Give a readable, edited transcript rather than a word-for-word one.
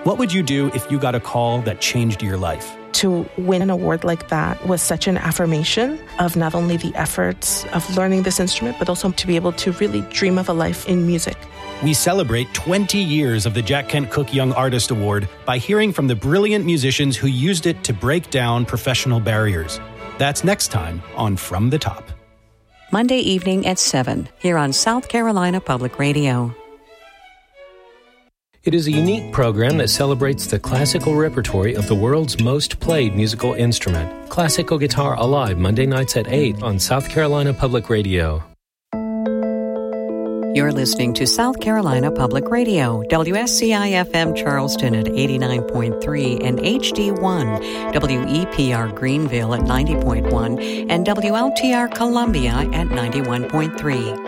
What would you do if you got a call that changed your life? To win an award like that was such an affirmation of not only the efforts of learning this instrument, but also to be able to really dream of a life in music. We celebrate 20 years of the Jack Kent Cooke Young Artist Award by hearing from the brilliant musicians who used it to break down professional barriers. That's next time on From the Top. Monday evening at 7 here on South Carolina Public Radio. It is a unique program that celebrates the classical repertory of the world's most played musical instrument. Classical Guitar Alive, Monday nights at 8 on South Carolina Public Radio. You're listening to South Carolina Public Radio, WSCI-FM Charleston at 89.3 and HD1, WEPR Greenville at 90.1, and WLTR Columbia at 91.3.